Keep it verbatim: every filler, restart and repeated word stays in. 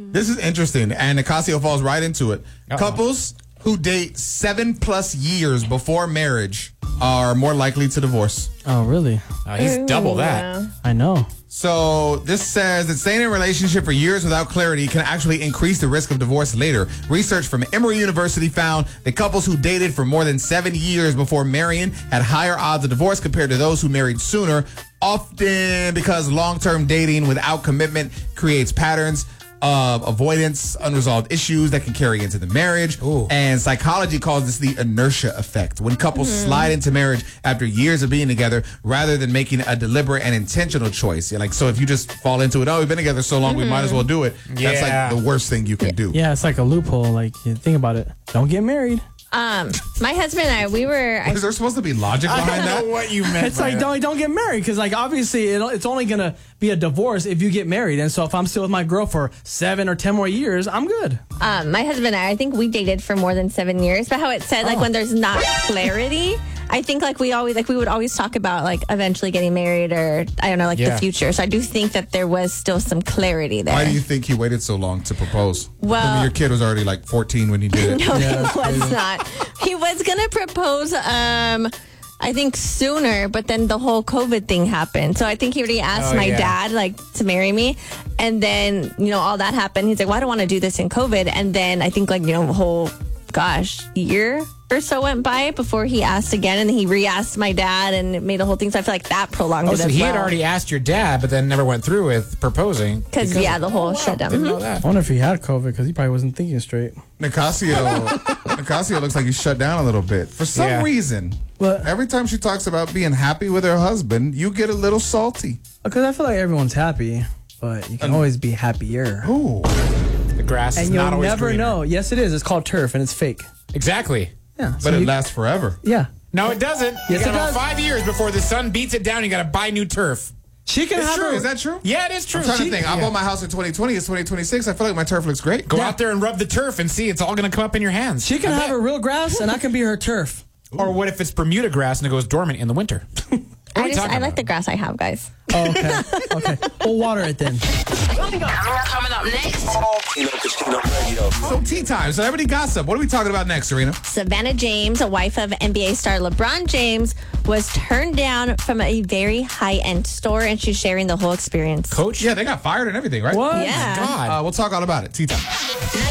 This is interesting, and Nicasio falls right into it. Uh-oh. Couples who date seven plus years before marriage are more likely to divorce. Oh, really? Uh, he's Ooh, double that. Yeah. I know. So this says that staying in a relationship for years without clarity can actually increase the risk of divorce later. Research from Emory University found that couples who dated for more than seven years before marrying had higher odds of divorce compared to those who married sooner, often because long-term dating without commitment creates patterns of avoidance, unresolved issues that can carry into the marriage. Ooh. And psychology calls this the inertia effect. When couples mm-hmm. slide into marriage after years of being together rather than making a deliberate and intentional choice. You're like, so if you just fall into it, oh, we've been together so long, mm-hmm. we might as well do it. Yeah. That's like the worst thing you can do. Yeah, it's like a loophole. Like, you think about it. Don't get married. Um, my husband and I, we were. Is there supposed to be logic behind I don't that? know what you meant. It's like that. don't don't get married because like obviously it, it's only gonna be a divorce if you get married. And so if I'm still with my girl for seven or ten more years, I'm good. Um, my husband and I, I think we dated for more than seven years. But how it said, like oh. when there's not clarity, I think like we always like we would always talk about like eventually getting married or I don't know like yeah. the future. So I do think that there was still some clarity there. Why do you think he waited so long to propose? Well, I mean, your kid was already like fourteen when he did it. No, yeah, he was not. He was gonna propose. Um, I think sooner, but then the whole COVID thing happened. So I think he already asked oh, my yeah. dad like to marry me, and then you know all that happened. He's like, "Well, I don't want to do this in COVID," and then I think like you know the whole gosh year or so went by before he asked again, and then he re-asked my dad, and it made a whole thing. So I feel like that prolonged oh, it so as he well. had already asked your dad, but then never went through with proposing because yeah, the whole oh, wow, shutdown. Didn't mm-hmm. know that. I wonder if he had COVID because he probably wasn't thinking straight. Nicasio, Nicasio looks like he's shut down a little bit for some yeah. reason. What? Every time she talks about being happy with her husband, you get a little salty. Because I feel like everyone's happy, but you can um, always be happier. Ooh. The grass and is not always never greener. know. Yes, it is. It's called turf, and it's fake. Exactly. Yeah, but so it you, lasts forever. Yeah. No, it doesn't. Yes, you got it about does. five years before the sun beats it down. You got to buy new turf. She can it's have true. Her, is that true? Yeah, it is true. I'm trying she, to think. yeah. I bought my house in twenty twenty. It's twenty twenty-six. I feel like my turf looks great. Go yeah. out there and rub the turf and see. It's all going to come up in your hands. She can I have bet. her real grass, and I can be her turf. Ooh. Or what if it's Bermuda grass and it goes dormant in the winter? I just I like the grass I have, guys. Oh, okay. Okay. We'll water it then. Coming up next. So tea time. Celebrity gossip. What are we talking about next, Serena? Savannah James, a wife of N B A star LeBron James, was turned down from a very high-end store, and she's sharing the whole experience. Coach? Yeah, they got fired and everything, right? What? Yeah. God. Uh, we'll talk all about it. Tea time.